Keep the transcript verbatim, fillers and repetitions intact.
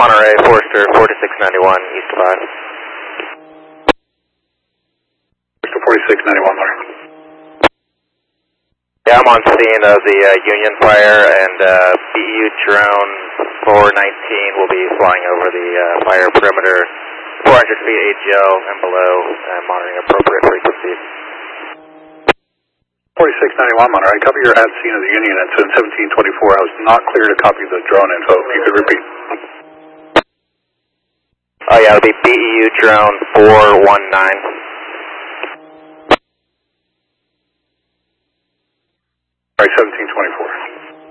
Monterey, Forester, forty-six ninety-one, east of five. Forester, forty-six ninety-one, Monterey. Yeah, I'm on scene of the uh, Union fire, and uh, B E U drone four nineteen will be flying over the uh, fire perimeter, four hundred feet A G L and below, uh, monitoring appropriate frequencies. forty-six ninety-one, Monterey. Copy your at scene of the Union. It's in seventeen twenty-four. I was not clear to copy the drone info. If you could repeat. Oh yeah, it'll be B E U drone four one nine.